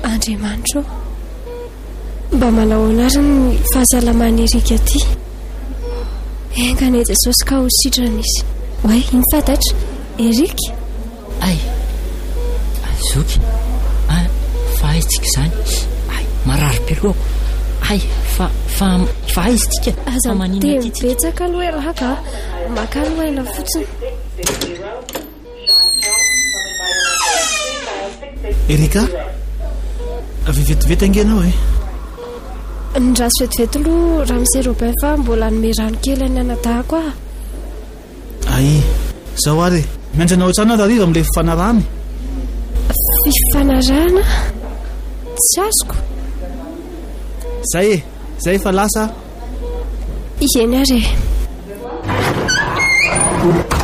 Andriamanitro, mba manao anarany fahasalamany Erika aty. Engane Jesosy ka ho sitrana izy. Way, iny fantatra, Erika? Ay, zoky. Fa aizitsika izany. Ay, marary belohako. Ay, fa aizitsika. Aza mitebetsaka aloha aloha ka maka aloha ela fotsiny. Erika, vetivety angenao e? Ndraso vetivety aloha raha misy Robin fa mbola nome rano kely any anadahako ah. Ay, zao ary mianjanao tsana dariva amin'ilay fifanarahany. Fifanarahana? Tsy azoko. Zay fa lasa. Eny ary.